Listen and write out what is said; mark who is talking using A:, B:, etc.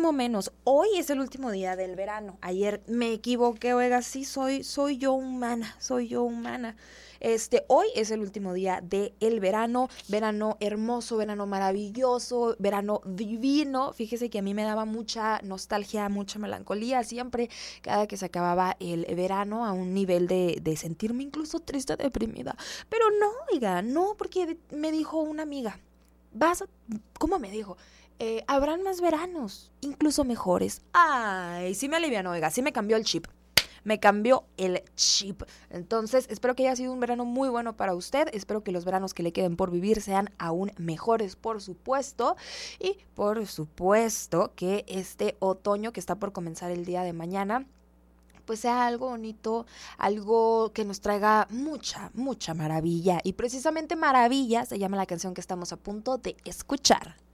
A: muchísimo menos. Hoy es el último día del verano. Ayer me equivoqué, oiga, sí, soy yo humana. Hoy es el último día del verano hermoso, verano maravilloso, verano divino. Fíjese que a mí me daba mucha nostalgia, mucha melancolía siempre, cada que se acababa el verano, a un nivel de sentirme incluso triste, deprimida. Pero no, oiga, no, porque me dijo una amiga, ¿cómo me dijo? Habrán más veranos, incluso mejores. Ay, sí me alivianó, oiga, sí me cambió el chip. Entonces, espero que haya sido un verano muy bueno para usted. Espero que los veranos que le queden por vivir sean aún mejores, por supuesto. Y por supuesto que este otoño que está por comenzar el día de mañana, pues sea algo bonito, algo que nos traiga mucha, mucha maravilla. Y precisamente Maravilla se llama la canción que estamos a punto de escuchar.